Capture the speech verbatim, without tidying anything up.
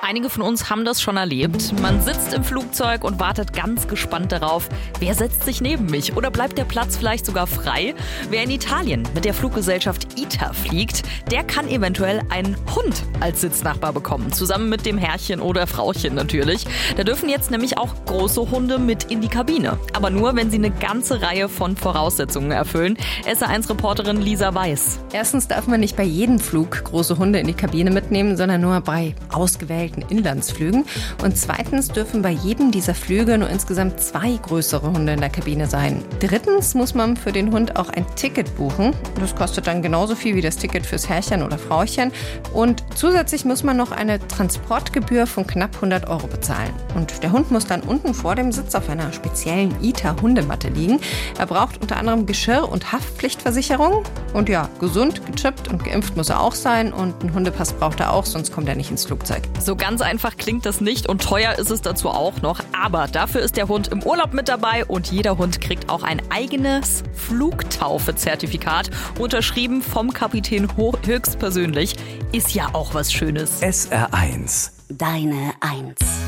Einige von uns haben das schon erlebt. Man sitzt im Flugzeug und wartet ganz gespannt darauf, wer setzt sich neben mich oder bleibt der Platz vielleicht sogar frei? Wer in Italien mit der Fluggesellschaft I T A fliegt, der kann eventuell einen Hund als Sitznachbar bekommen, zusammen mit dem Herrchen oder Frauchen natürlich. Da dürfen jetzt nämlich auch große Hunde mit in die Kabine, aber nur, wenn sie eine ganze Reihe von Voraussetzungen erfüllen. S R eins Reporterin Lisa Weiß. Erstens darf man nicht bei jedem Flug große Hunde in die Kabine mitnehmen, sondern nur bei ausgewählten Inlandsflügen. Und zweitens dürfen bei jedem dieser Flüge nur insgesamt zwei größere Hunde in der Kabine sein. Drittens muss man für den Hund auch ein Ticket buchen. Das kostet dann genauso viel wie das Ticket fürs Herrchen oder Frauchen. Und zusätzlich muss man noch eine Transportgebühr von knapp hundert Euro bezahlen. Und der Hund muss dann unten vor dem Sitz auf einer speziellen I T A-Hundematte liegen. Er braucht unter anderem Geschirr- und Haftpflichtversicherung. Und ja, gesund, gechippt und geimpft muss er auch sein. Und einen Hundepass braucht er auch, sonst kommt er nicht ins Flugzeug. So ganz einfach klingt das nicht und teuer ist es dazu auch noch. Aber dafür ist der Hund im Urlaub mit dabei und jeder Hund kriegt auch ein eigenes Flugtaufe-Zertifikat, unterschrieben vom Kapitän höchstpersönlich. Ist ja auch was Schönes. S R eins. Deine Eins.